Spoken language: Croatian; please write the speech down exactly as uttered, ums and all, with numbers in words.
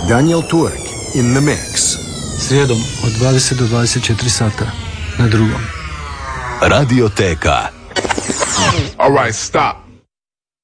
Daniel Turk in the mix. Srijedom od dvadeset do dvadeset četiri sata na Drugom. Radioteka. All right, stop.